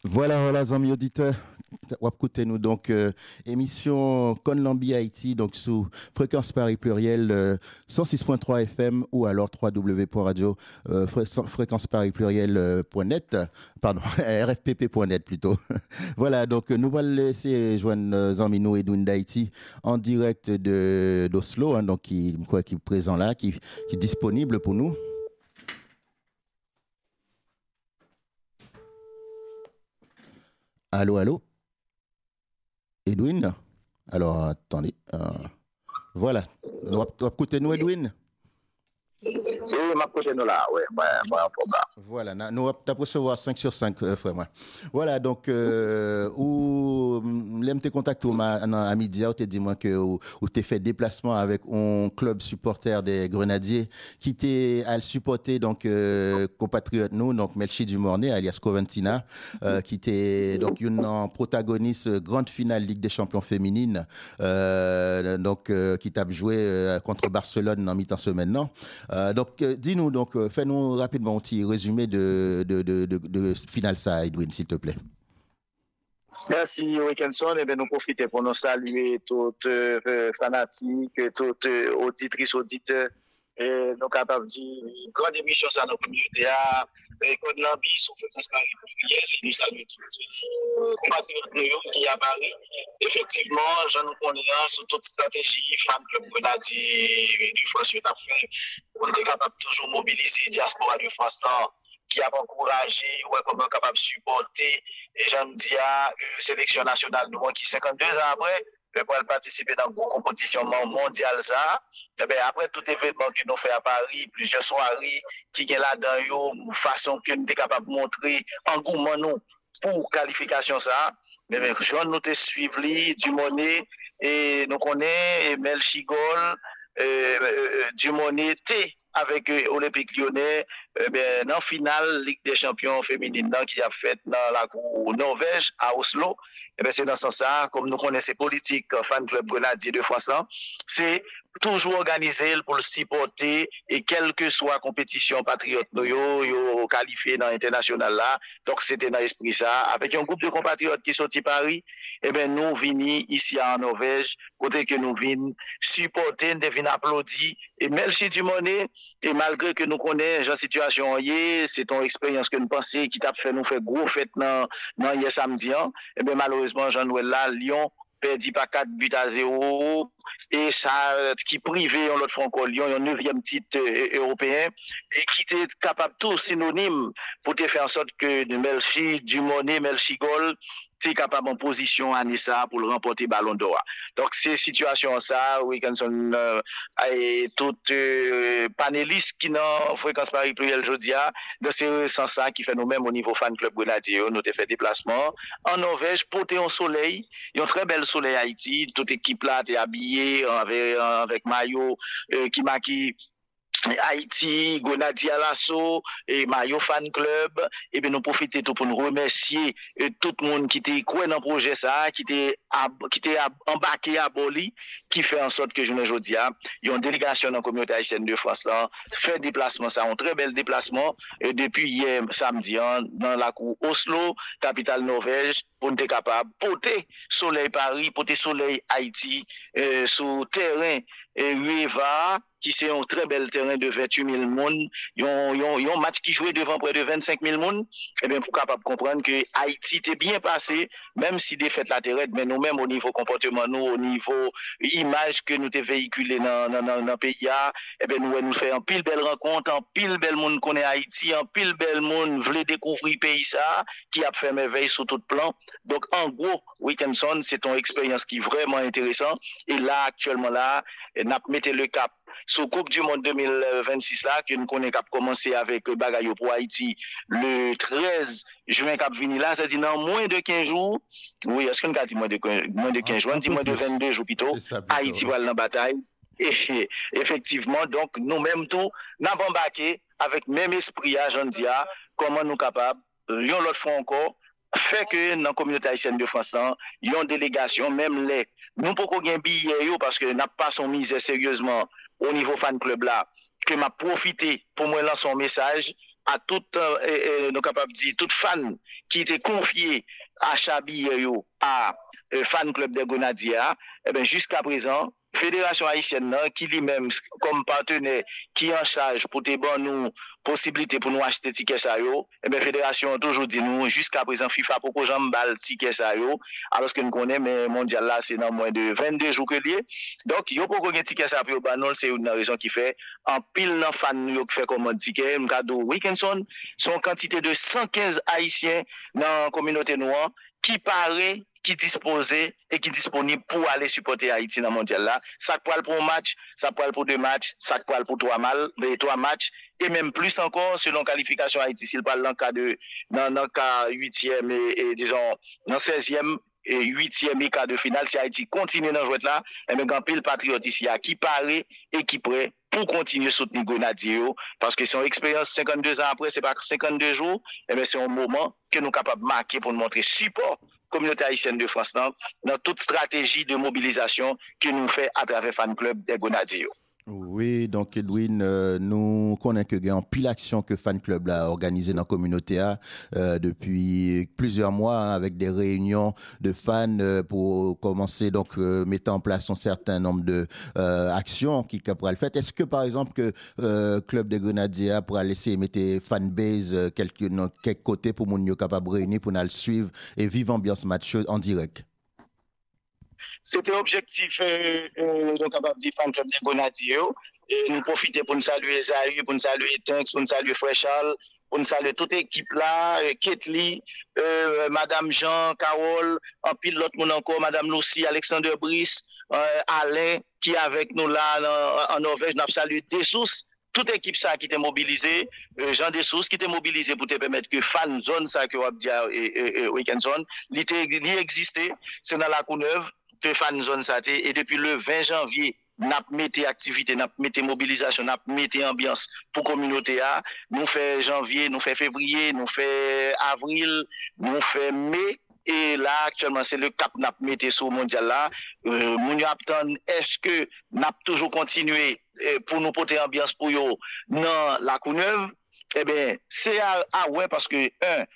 Voilà, amis auditeurs. Écoutez-nous donc émission Conlambi Haïti donc sous fréquence Paris pluriel 106.3 FM ou alors www.radio fréquence Paris pluriel.net pardon rfpp.net plutôt. Voilà donc nous allons laisser joindre Zaminou Edwin d'Haïti en direct de d'Oslo hein, donc qui est présent là qui est disponible pour nous. Allô Edwin? Alors, attendez. Voilà. Nous écouter nous, Edwin? Oui, ma côté nous là, oui, pas un problème. Voilà, nous avons recevoir 5 sur 5, frère. Voilà, donc, où l'MT contact à midi, où tu dit moi que où tu fait déplacement avec un club supporter des Grenadiers qui t'est à supporter donc compatriote nous, donc Melchi Dumornay, alias Coventina, qui était donc une protagoniste grande finale Ligue des Champions féminine, donc qui t'a joué contre Barcelone en mi-temps semaine, non? Donc, dis-nous, donc, fais-nous rapidement un petit résumé de finale ça, Edwin, s'il te plaît. Merci, Wilkinson. Et bien, nous profitons pour nous saluer toutes fanatiques, toutes auditrices, auditeurs. Et nous capables de dire, grande émission, ça, dans la communauté, Code Lambi, sous fréquence Paris pluriel, et nous saluons tous les compatriotes qui à Paris. Effectivement, je nous connais sur toute stratégie, Fan Club Grenadier du France, tu as fait, on est capable de toujours mobiliser diaspora de France là, qui a encouragé, ouais, comment capable de supporter, et j'en dis à sélection nationale, nous, qui 52 ans après, pour participer dans une compétition mondiale, ça. Eh bien, après tout événement que nous faisons à Paris, plusieurs soirées qui sont là-dedans, une façon que nous sommes capables de montrer engouement nous pour qualification ça. Mais bien, je nous te suivre Dumornay et nous connaissons Melchigol, Dumornay T avec Olympique Lyonnais, dans la finale Ligue des Champions féminine qui a fait dans la cour Norvège à Oslo. Eh bien, c'est dans ce sens, comme nous connaissons politique fan club Grenadier de France, c'est toujours organisé pour le supporter et quelle que soit la compétition patriote yo qualifié dans l'international là. Donc c'était dans l'esprit ça avec un groupe de compatriotes qui sorti Paris, et ben nous venons ici en Norvège côté que nous venons supporter, nous venons applaudir et Melchi Dumornay et malgré que nous connaissons la situation c'est ton expérience que nous pensons qui t'a fait nous faire gros fête dans hier samedi et ben malheureusement Jean-Noël là Lyon perdu par 4 buts à 0 et ça qui privé en l'autre fois encore Lyon un 9e titre européen et qui était capable tout synonyme pour te faire en sorte que Melchi Dumornay Melchigol t'es capable en position à Nissa pour le remporter Ballon d'Or. Donc c'est situation ça Wilkinson et tout panélistes qui dans fréquence Paris pluriel aujourd'hui dans ce sens ça qui fait nous-mêmes au niveau fan club Grenadier nous avons fait déplacement en Norvège porter un soleil, un très bel soleil Haïti, toute équipe là est habillée avec maillot qui marque Haïti, Grenadier à l'assaut, et Mayo Fan Club, et bien nous profitons tout pour nous remercier tout le monde qui était quoi dans le projet ça, qui était embarqué à Boli, qui fait en sorte que je ne dis il y a une délégation dans la communauté haïtienne de France là, fait déplacement ça, un très bel déplacement, et depuis hier samedi dans la cour Oslo, capitale Norvège, pour être capable de porter soleil Paris, porter soleil Haïti, sur terrain Rueva, qui c'est un très bel terrain de 28 000 personnes. Ils ont un match qui jouait devant près de 25 000 personnes. Eh bien, pour capable comprendre que Haïti était bien passé, même si défaite la terre, mais nous-mêmes au niveau comportement, nous, au niveau image que nous avons véhiculé dans le pays, eh bien, nous faisons un pile belle rencontre, un pile bel monde connaît Haïti, un pile bel monde voulait découvrir le pays ça, qui a fait merveille sur tout plan. Donc, en gros, Wilkinson, c'est une expérience qui est vraiment intéressante. Et là, actuellement, là, n'a mis le cap sur Coupe du Monde 2026 là, que nous connaissons cap commencer avec Bagayo pour Haïti le 13 juin cap vini là, c'est-à-dire dans moins de 15 jours. Oui, est-ce qu'on a dit moins de 15 jours, on dit moins de 22 jours plutôt. Haïti va dans la bataille. Et effectivement, donc nous-mêmes tout, nous avons embarqué avec même esprit à Jandia, comment nous capables, l'autre fois encore, fait que dans la communauté haïtienne de France, il y a une délégation, même les, nous pouvons gagner billet parce que nous n'avons pas son mise sérieusement au niveau fan club là, que m'a profité pour moi lancer un message à nous capable dire toutes fans qui étaient confiés à Chabi à fan club des Grenadiers, eh ben jusqu'à présent Fédération haïtienne qui lui-même comme partenaire qui est en charge pour te bon nous possibilité pour nous acheter ticket ça yo, eh ben fédération a toujours dit nous jusqu'à présent FIFA pour que j'en balle ticket ça yo alors que nous connaît mais mondial là c'est dans moins de 22 jours que lié. Donc yo pour gagner ticket ça pour bah non c'est une raison qui fait en pile nan fan yo qui fait comme ticket m'kado Wilkinson son quantité de 115 haïtiens dans communauté noire qui paraît qui disposé et qui disponible pour aller supporter Haïti dans le mondial là. Ça poil pour un match, ça poil pour 2 matchs, ça poil pour 3 matchs et même plus encore selon qualification Haïti s'il parle dans le cas de dans le cas 8e et disons dans 16e et 8e et quart de finale si Haïti continue dans jouet là, et bien grand pile patriote ici qui paraît et qui prêt pour continuer à soutenir Grenadier parce que son expérience 52 ans après c'est pas 52 jours et bien c'est un moment que nous capables de marquer pour nous montrer support communauté haïtienne de France dans toute stratégie de mobilisation que nous fait à travers fan club des Grenadiers. Oui, donc Edwin, nous connaissons que il y a une pile action que Fan Club a organisé dans la communauté depuis plusieurs mois avec des réunions de fans pour commencer donc mettre en place un certain nombre de actions qui pourraient le faire. Est-ce que par exemple que Club des Grenadiers pourra laisser mettre fanbase quelques côtés pour nous capable réunir pour nous le suivre et vivre ambiance match en direct? C'était objectif donc capable de fan club des Grenadiers et nous profiter pour nous saluer Zahir, pour nous saluer Tanks, pour nous saluer Fréchal, pour nous saluer toute équipe là, Ketli, Madame Jean, Carole, en pile l'autre monde encore, Madame Lucie, Alexander Brice, Alain qui est avec nous là en Norvège, nous salué Dessous. Toute équipe ça qui était mobilisée, Jean Dessous qui était mobilisé pour te permettre que fan zone ça que on dit weekend zone, il existait, c'est dans la Courneuve que fan zone ça et depuis le 20 janvier n'a mis activité, n'a mis mobilisation, n'a mis ambiance pour communauté a, nous fait janvier, nous fait février, nous fait avril, nous fait mai et là actuellement c'est le cap n'a mis sur mondial là moun yo attend est-ce que n'a toujours continuer pour nous porter ambiance pour yo dans la Courneuve eh ben c'est à ouais parce que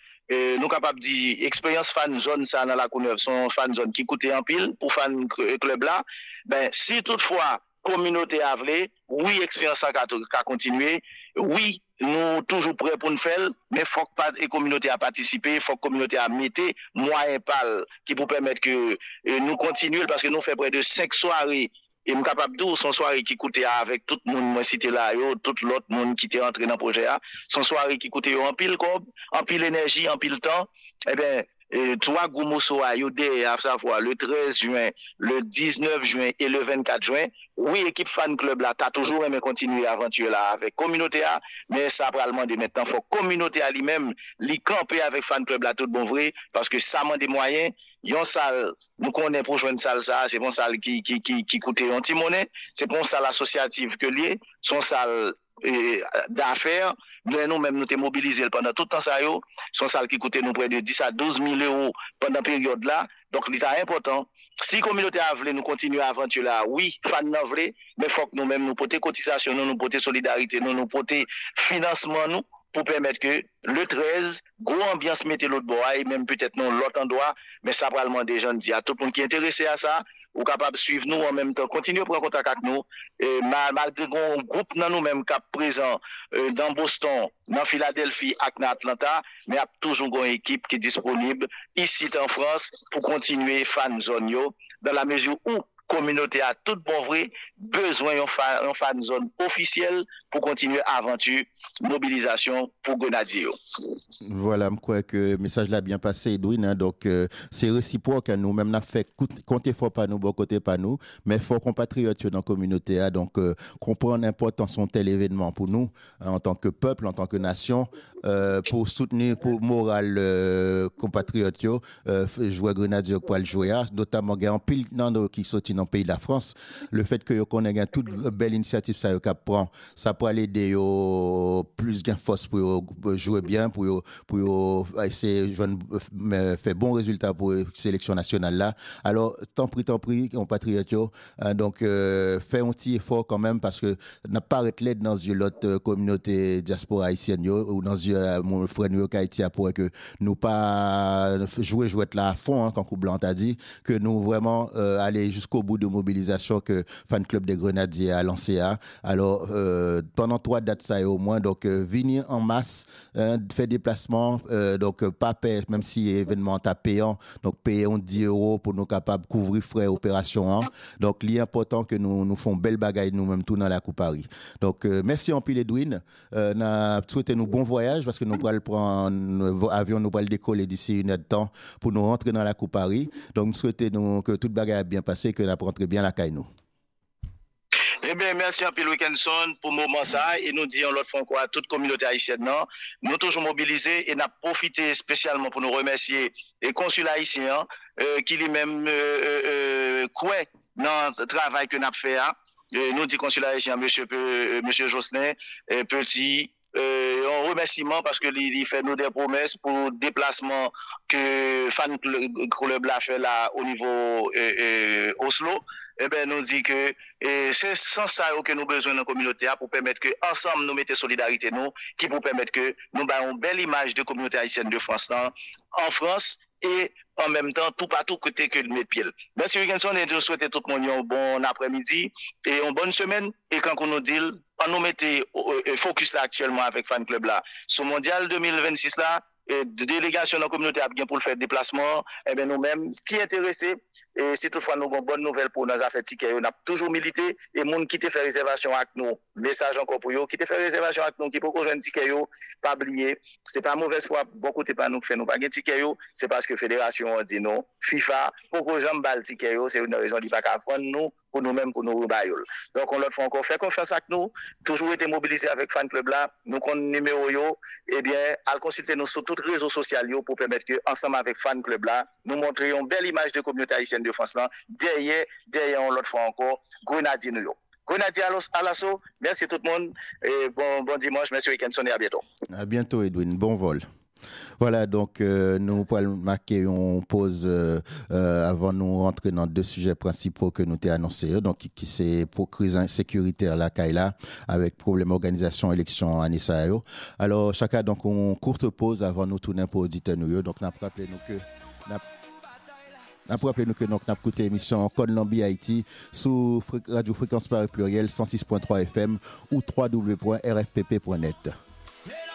nous capables dire expérience fan zone ça dans la Courneuve son fan zone qui coûtait en pile pour fan club là ben si toutefois communauté a voulu oui expérience ça qu'a continuer oui nous toujours prêts pour nous faire mais faut que pas et communauté a participer faut que communauté a mettre moyen pal qui pour permettre que nous continuer parce que nous fait près de 5 soirées et me capable de son soirée qui coûtait avec tout le monde moi cité là yo tout l'autre monde qui était entré dans le projet là son soirée qui coûtait en pile comme en pile énergie en pile temps eh ben trois Goumoso à Yodé à savoir le 13 juin, le 19 juin et le 24 juin. Oui, équipe fan club là, t'as toujours aimé continuer l'aventure là avec communauté A, mais ça va demander maintenant faut communauté à lui-même, lui camper avec fan club là tout bon vrai parce que ça demande des moyens. Yon salle, nous connaissons pour jouer une salle ça, c'est bon salle qui coûtait un petit monnaie, c'est bon salle associative que lié, son salle d'affaires, nous-mêmes nous t'es mobilisés pendant tout le temps ça yo, son salle qui coûtait nous près de 10 à 12 000 euros pendant la période là, donc c'est important. Si la communauté a voulu nous continuer à aventure là, oui, fan n'a voulu, mais faut que nous-mêmes nous porter cotisation, nous porter solidarité, nous porter financement nous pour permettre que le 13, gros ambiance mettez l'autre bois et même peut-être non l'autre endroit, mais ça probablement des gens dit à tout le monde qui est intéressé à ça, ou capable de suivre nous en même temps, continuer à prendre contact avec nous, et malgré un groupe dans nous-mêmes qui est présent dans Boston, dans Philadelphie et dans Atlanta, mais il y a toujours une équipe qui est disponible ici en France pour continuer fan zone yo, dans la mesure où communauté a tout bon vrai besoin d'un fan zone officielle pour continuer aventure mobilisation pour Grenadier. Voilà, je crois que le message l'a bien passé, Edwin. Hein, donc, c'est réciproque. Nous, même, n'a fait compter fort pas nous, bon côté pas nous, mais fort compatriotes dans la communauté. Hein, donc, comprendre l'importance de tel événement pour nous, hein, en tant que peuple, en tant que nation, pour soutenir, pour moral compatriotes, jouer Grenadier pour le jouer, notamment, il y a un pile qui sorti dans le pays de la France. Le fait que qu'on ait toute belle initiative, ça prend, ça peut aider plus gain force pour jouer bien, pour essayer de faire bon résultat pour la sélection nationale là. Alors, tant pris, compatriotes, donc fait un petit effort quand même parce que n'a pas arrêté dans l'autre communauté diaspora haïtienne ou dans mon frère New York Haïti pour que nous pas jouer là à fond quand Coupe Blanc a dit que nous vraiment aller jusqu'au bout de mobilisation que Fan Club des Grenadiers a lancé. Alors pendant 3 dates ça au moins donc venir en masse, faire déplacement, donc pas payer même si événement est payant, donc payer 10 € pour nous capables de couvrir frais opération. Donc l'important que nous font belle bagaille nous-mêmes tout dans la Coupe Paris. Donc merci en pile Edwin, n'a souhaité nous bon voyage parce que nous pourrons prendre avion, nous pourrons décoller d'ici une heure de temps pour nous rentrer dans la Coupe Paris. Donc nous souhaitons que toute bagaille a bien passé, que nous rentrons bien la caille nous. Eh bien, merci à Phil Wilkinson pour le moment ça. Et nous disons l'autre fois quoi, toute communauté haïtienne, non, nous toujours mobilisés et nous profité spécialement pour nous remercier les consuls haïtiens qui lui-même croient dans le travail que nous avons fait. Nous disons consul haïtien, monsieur Jocelyn, Petit. Un remerciement parce que il fait nous des promesses pour déplacement que Fan Club l'a fait là au niveau Oslo. Eh ben nous dit que c'est sans ça que nous avons besoin de la communauté pour permettre que ensemble nous mettons solidarité nous qui pour permettre que nous ayons une belle image de communauté haïtienne de France en France et en même temps tout partout côté que le pied. Merci Wilkinson et je souhaite tout le monde un bon après-midi et une bonne semaine et quand on nous dit on nous mettait focus là actuellement avec Fan Club là sur mondial 2026 là de délégation de la communauté a bien pour le faire déplacement, et bien nous-mêmes, qui est intéressé, et si toutefois nous avons une bonne nouvelle pour nos affaires tickets, on a toujours milité, et les gens qui te fait réservation avec nous, message encore pour eux, qui te fait réservation avec nous, qui peut rejoindre ticket, pas oublier, c'est pas mauvaise foi, beaucoup de pas nous fait nous pas de ticket, c'est parce que Fédération a dit non, FIFA, pour que j'en balle ticket, c'est une raison de pas qu'à prendre nous, pour nous-mêmes, pour nous bailler. Donc, on leur fait encore faire confiance avec nous, toujours été mobilisé avec Fan Club là, nous connaissons numéro yo, eh bien, à consulter nous sur tous les réseaux sociaux pour permettre que, ensemble avec Fan Club là, nous montrions une belle image de communauté haïtienne de France là, derrière, on l'autre fois encore, Grenadier New York. Grenadier à l'assaut, merci tout le monde, et bon dimanche, merci Wilkinson et à bientôt. À bientôt, Edwin, bon vol. Voilà, donc nous pourrons marquer une pause avant de nous rentrer dans 2 sujets principaux que nous t'ai annoncés. Donc, qui c'est pour crise sécuritaire la Kaila avec problème organisation élection à Nisayo. Alors, chacun donc une courte pause avant nous tourner pour auditeurs nous. Donc, n'a pas rappelé nous que nous avons écouté l'émission Colombie Haïti sous Radio Fréquence Paris Pluriel 106.3 FM ou www.rfpp.net.